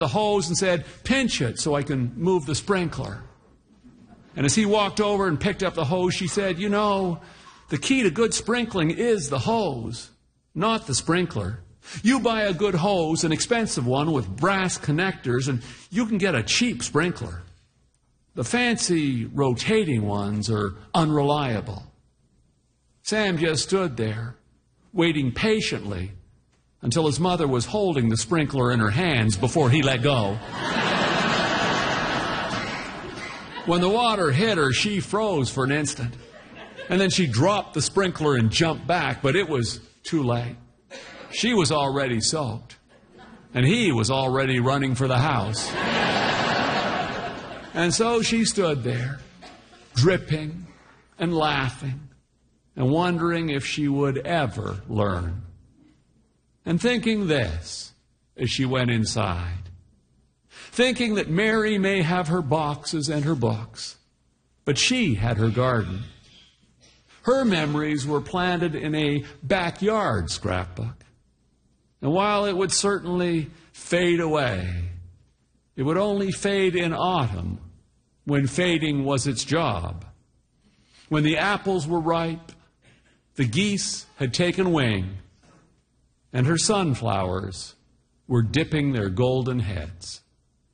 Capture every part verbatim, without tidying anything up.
the hose and said, "Pinch it so I can move the sprinkler." And as he walked over and picked up the hose, she said, "You know, the key to good sprinkling is the hose, not the sprinkler. You buy a good hose, an expensive one with brass connectors, and you can get a cheap sprinkler. The fancy rotating ones are unreliable." Sam just stood there, waiting patiently until his mother was holding the sprinkler in her hands before he let go. When the water hit her, she froze for an instant. And then she dropped the sprinkler and jumped back, but it was too late. She was already soaked, and he was already running for the house. And so she stood there, dripping and laughing, and wondering if she would ever learn. And thinking this as she went inside. Thinking that Mary may have her boxes and her books, but she had her garden. Her memories were planted in a backyard scrapbook. And while it would certainly fade away, it would only fade in autumn, when fading was its job. When the apples were ripe, the geese had taken wing, and her sunflowers were dipping their golden heads.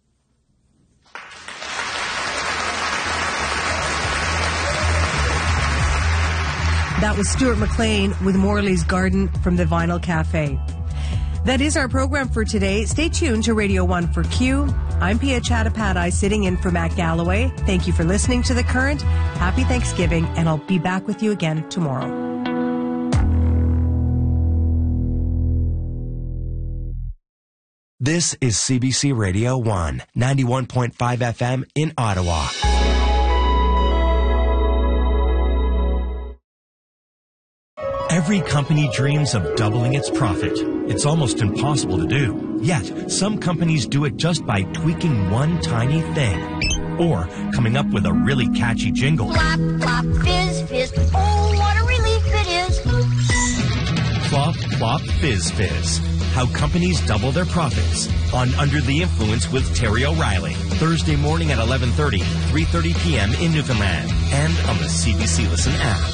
That was Stuart McLean with Morley's Garden from the Vinyl Cafe. That is our program for today. Stay tuned to Radio one for Q. I'm Pia Chattopadhyay sitting in for Matt Galloway. Thank you for listening to The Current. Happy Thanksgiving, and I'll be back with you again tomorrow. This is C B C Radio one, ninety-one point five F M in Ottawa. Every company dreams of doubling its profit. It's almost impossible to do. Yet, some companies do it just by tweaking one tiny thing. Or coming up with a really catchy jingle. Flop, flop, fizz, fizz. Oh, what a relief it is. Flop, flop, fizz, fizz. How companies double their profits. On Under the Influence with Terry O'Reilly. Thursday morning at eleven thirty, three thirty p.m. in Newfoundland. And on the C B C Listen app.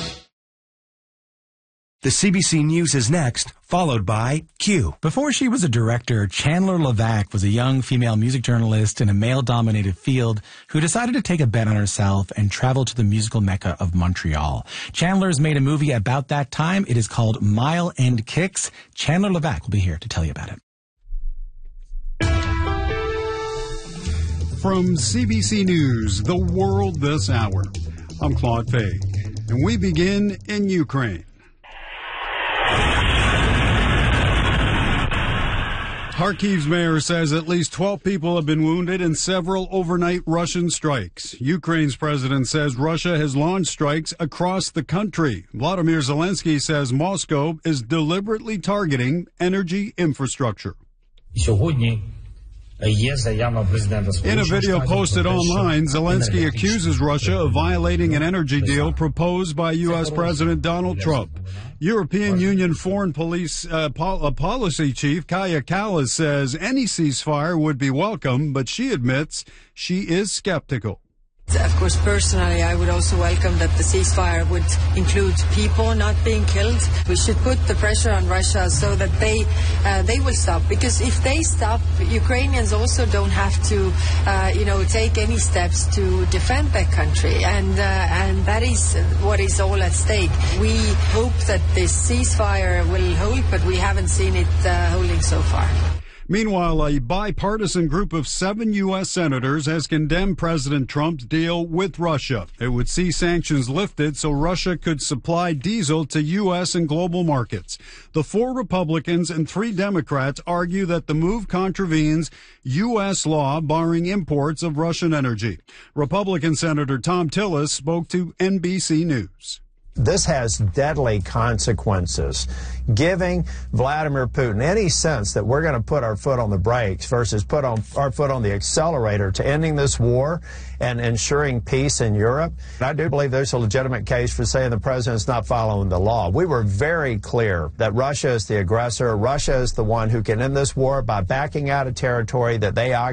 The C B C News is next, followed by Q. Before she was a director, Chandler Levac was a young female music journalist in a male-dominated field who decided to take a bet on herself and travel to the musical mecca of Montreal. Chandler's made a movie about that time. It is called Mile End Kicks. Chandler Levac will be here to tell you about it. From C B C News, The World This Hour, I'm Claude Fay, and we begin in Ukraine. Kharkiv's mayor says at least twelve people have been wounded in several overnight Russian strikes. Ukraine's president says Russia has launched strikes across the country. Vladimir Zelensky says Moscow is deliberately targeting energy infrastructure. In a video posted online, Zelensky accuses Russia of violating an energy deal proposed by U S President Donald Trump. European Union Foreign Police uh, pol- Policy Chief Kaja Kallas says any ceasefire would be welcome, but she admits she is skeptical. Of course, personally, I would also welcome that the ceasefire would include people not being killed. We should put the pressure on Russia so that they uh, they will stop. Because if they stop, Ukrainians also don't have to, uh, you know, take any steps to defend their country. And uh, and that is what is all at stake. We hope that this ceasefire will hold, but we haven't seen it uh, holding so far. Meanwhile, a bipartisan group of seven U S senators has condemned President Trump's deal with Russia. It would see sanctions lifted so Russia could supply diesel to U S and global markets. The four Republicans and three Democrats argue that the move contravenes U S law barring imports of Russian energy. Republican Senator Tom Tillis spoke to N B C News. This has deadly consequences. Giving Vladimir Putin any sense that we're going to put our foot on the brakes versus put on our foot on the accelerator to ending this war and ensuring peace in Europe, I do believe there's a legitimate case for saying the president's not following the law. We were very clear that Russia is the aggressor. Russia is the one who can end this war by backing out of territory that they